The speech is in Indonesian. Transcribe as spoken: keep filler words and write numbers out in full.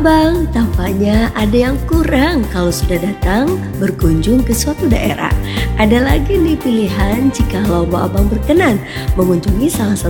Abang, tampaknya ada yang kurang kalau sudah datang berkunjung ke suatu daerah. Ada lagi nih pilihan jika mau Abang berkenan mengunjungi salah satu